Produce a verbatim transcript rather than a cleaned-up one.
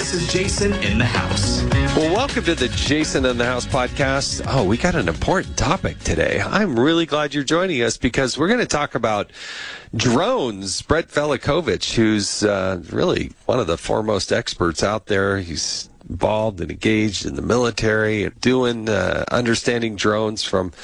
This is Jason in the House. Well, welcome to the Jason in the House podcast. Oh, we got an important topic today. I'm really glad you're joining us because we're going to talk about drones. Brett Velikovich, who's uh, really one of the foremost experts out there. He's involved and engaged in the military, doing uh, understanding drones from